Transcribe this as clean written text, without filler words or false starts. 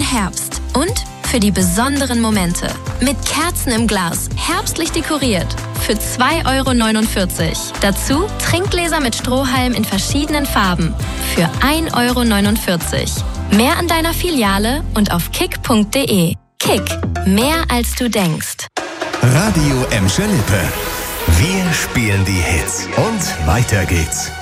den Herbst und für die besonderen Momente. Mit Kerzen im Glas, herbstlich dekoriert. Für 2,49 €. Dazu Trinkgläser mit Strohhalm in verschiedenen Farben. Für 1,49 €. Mehr an deiner Filiale und auf kick.de. Kick. Mehr als du denkst. Radio Emscher Lippe. Wir spielen die Hits. Und weiter geht's.